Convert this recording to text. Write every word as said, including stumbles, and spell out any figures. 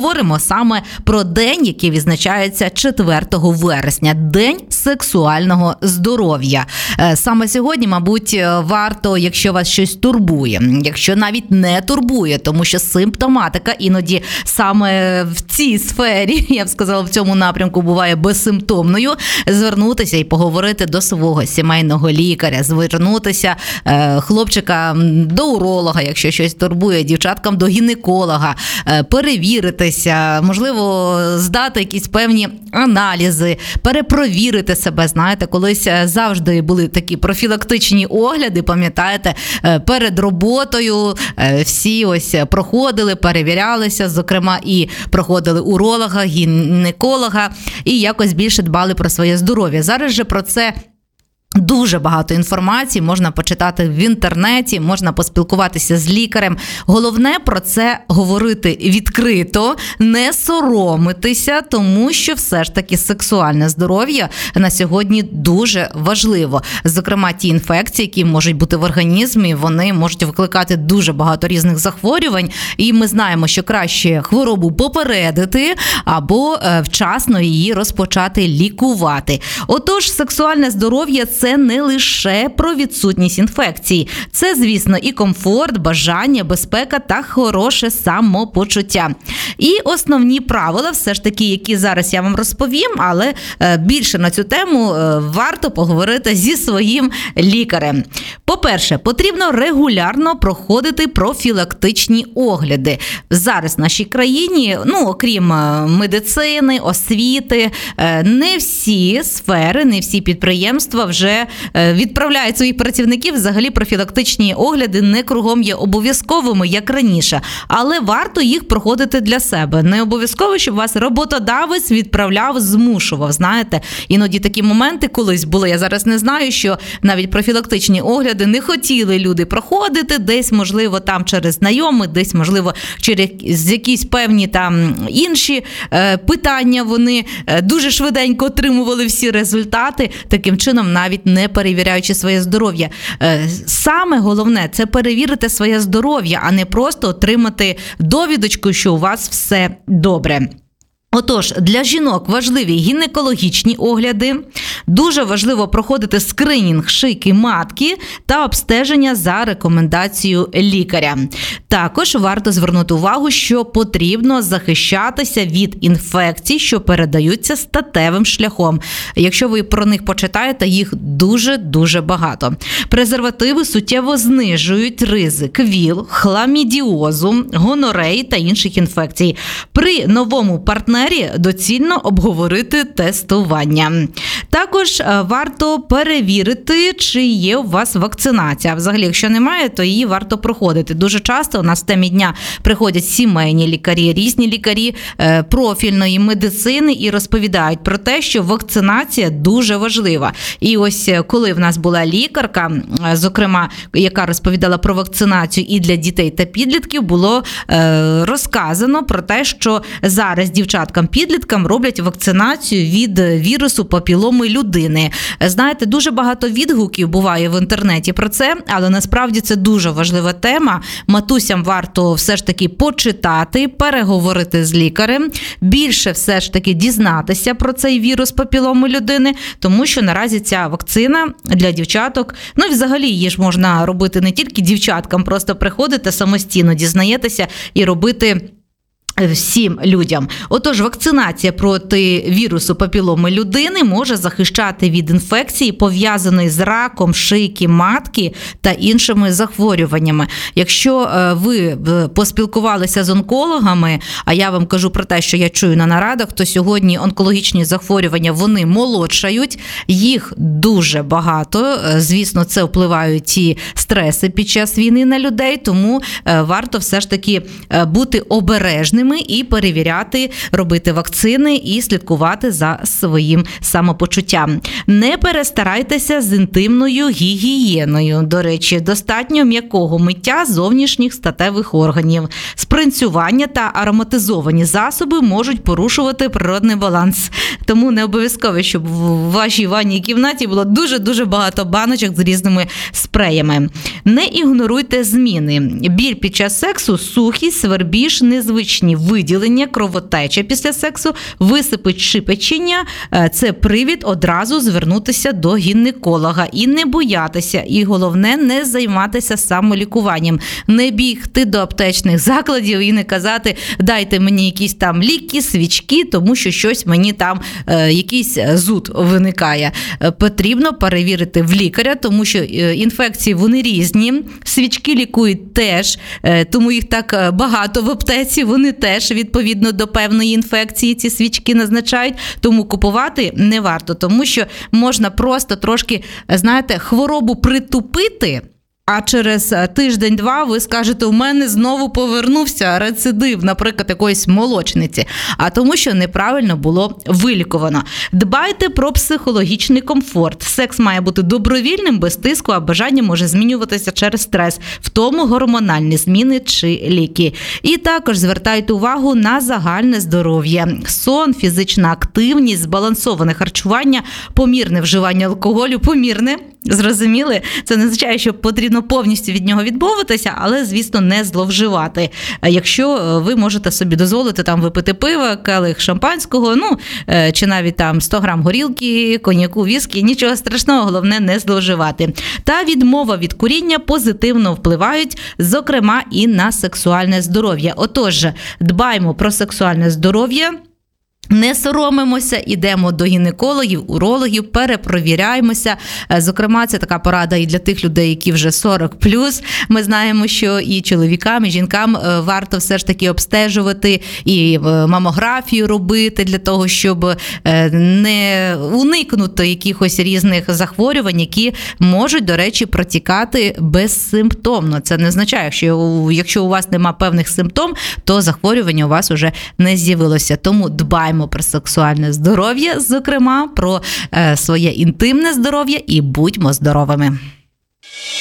Поговоримо саме про день, який відзначається четвертого вересня – День сексуального здоров'я. Саме сьогодні, мабуть, варто, якщо вас щось турбує, якщо навіть не турбує, тому що симптоматика іноді саме в цій сфері, я б сказала, в цьому напрямку буває безсимптомною, звернутися і поговорити до свого сімейного лікаря, звернутися е, хлопчикам до уролога, якщо щось турбує, дівчаткам до гінеколога, е, перевіритися, можливо, здати якісь певні аналізи, перепровірити себе. Знаєте, колись завжди були такі профілактичні огляди, пам'ятаєте, перед роботою всі ось проходили, перевірялися, зокрема і проходили уролога, гінеколога і якось більше дбали про своє здоров'я. Зараз же про це дуже багато інформації, можна почитати в інтернеті, можна поспілкуватися з лікарем. Головне про це говорити відкрито, не соромитися, тому що все ж таки сексуальне здоров'я на сьогодні дуже важливо. Зокрема, ті інфекції, які можуть бути в організмі, вони можуть викликати дуже багато різних захворювань, і ми знаємо, що краще хворобу попередити або вчасно її розпочати лікувати. Отож, сексуальне здоров'я – це не лише про відсутність інфекцій. Це, звісно, і комфорт, бажання, безпека та хороше самопочуття. І основні правила, все ж таки, які зараз я вам розповім, але більше на цю тему варто поговорити зі своїм лікарем. По-перше, потрібно регулярно проходити профілактичні огляди. Зараз в нашій країні, ну, окрім медицини, освіти, не всі сфери, не всі підприємства вже відправляють своїх працівників. Взагалі профілактичні огляди не кругом є обов'язковими, як раніше. Але варто їх проходити для себе. Не обов'язково, щоб вас роботодавець відправляв, змушував. Знаєте, іноді такі моменти колись були, я зараз не знаю, що навіть профілактичні огляди не хотіли люди проходити, десь, можливо, там через знайомих, десь, можливо, через якісь певні там інші е, питання вони е, дуже швиденько отримували всі результати, таким чином навіть не перевіряючи своє здоров'я. Саме головне – це перевірити своє здоров'я, а не просто отримати довідочку, що у вас все добре. Отож, для жінок важливі гінекологічні огляди, дуже важливо проходити скринінг шийки матки та обстеження за рекомендацією лікаря. Також варто звернути увагу, що потрібно захищатися від інфекцій, що передаються статевим шляхом. Якщо ви про них почитаєте, їх дуже-дуже багато. Презервативи суттєво знижують ризик ВІЛ, хламідіозу, гонореї та інших інфекцій. При новому партнері доцільно обговорити тестування. Також варто перевірити, чи є у вас вакцинація. Взагалі, якщо немає, то її варто проходити. Дуже часто у нас в темі дня приходять сімейні лікарі, різні лікарі профільної медицини і розповідають про те, що вакцинація дуже важлива. І ось коли в нас була лікарка, зокрема, яка розповідала про вакцинацію і для дітей та підлітків, було розказано про те, що зараз дівчаткам-підліткам роблять вакцинацію від вірусу папіломи людини. Знаєте, дуже багато відгуків буває в інтернеті про це, але насправді це дуже важлива тема. Матусям варто все ж таки почитати, переговорити з лікарем, більше все ж таки дізнатися про цей вірус папіломи людини, тому що наразі ця вакцина для дівчаток, ну і взагалі її ж можна робити не тільки дівчаткам, просто приходити самостійно, дізнаєтеся і робити всім людям. Отож, вакцинація проти вірусу папіломи людини може захищати від інфекції, пов'язаної з раком шийки матки та іншими захворюваннями. Якщо ви поспілкувалися з онкологами, а я вам кажу про те, що я чую на нарадах, то сьогодні онкологічні захворювання, вони молодшають, їх дуже багато. Звісно, це впливають і стреси під час війни на людей, тому варто все ж таки бути обережним і перевіряти, робити вакцини і слідкувати за своїм самопочуттям. Не перестарайтеся з інтимною гігієною. До речі, достатньо м'якого миття зовнішніх статевих органів. Спринцювання та ароматизовані засоби можуть порушувати природний баланс. Тому не обов'язково, щоб в вашій ванній кімнаті було дуже-дуже багато баночок з різними спреями. Не ігноруйте зміни. Біль під час сексу, сухість, свербіж, незвичні виділення, кровотеча після сексу, висипить чи печіння, це привід одразу звернутися до гінеколога і не боятися. І головне, не займатися самолікуванням. Не бігти до аптечних закладів і не казати, дайте мені якісь там ліки, свічки, тому що щось мені там, е, якийсь зуд виникає. Е, потрібно перевірити в лікаря, тому що е, інфекції вони різні. Свічки лікують теж, е, тому їх так багато в аптеці, вони теж відповідно до певної інфекції ці свічки назначають, тому купувати не варто, тому що можна просто трошки, знаєте, хворобу притупити, а через тиждень-два ви скажете, у мене знову повернувся рецидив, наприклад, якоїсь молочниці, а тому, що неправильно було вилікувано. Дбайте про психологічний комфорт. Секс має бути добровільним, без тиску, а бажання може змінюватися через стрес, в тому гормональні зміни чи ліки. І також звертайте увагу на загальне здоров'я. Сон, фізична активність, збалансоване харчування, помірне вживання алкоголю, помірне, зрозуміли? Це не означає, що потрібно повністю від нього відмовитися, але, звісно, не зловживати. Якщо ви можете собі дозволити там випити пиво, келих шампанського, ну, чи навіть там сто грам горілки, коньяку, віскі, нічого страшного, головне не зловживати. Та відмова від куріння позитивно впливають, зокрема, і на сексуальне здоров'я. Отож, дбаємо про сексуальне здоров'я, не соромимося, ідемо до гінекологів, урологів, перепровіряємося. Зокрема, це така порада і для тих людей, які вже сорок плюс. Ми знаємо, що і чоловікам, і жінкам варто все ж таки обстежувати, і мамографію робити для того, щоб не уникнути якихось різних захворювань, які можуть, до речі, протікати безсимптомно. Це не означає, що якщо у вас нема певних симптом, то захворювання у вас уже не з'явилося. Тому дбаємо про сексуальне здоров'я, зокрема, про е, своє інтимне здоров'я і будьмо здоровими.